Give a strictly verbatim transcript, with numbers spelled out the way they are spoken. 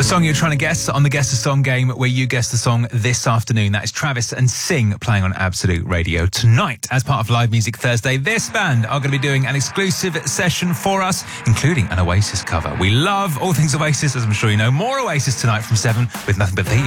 song you're trying to guess on the Guess the Song game, where you guess the song this afternoon. That is Travis and Sing playing on Absolute Radio tonight. As part of Live Music Thursday, this band are going to be doing an exclusive session for us, including an Oasis cover. We love all things Oasis, as I'm sure you know. More Oasis tonight from seven with Nothing But Thieves.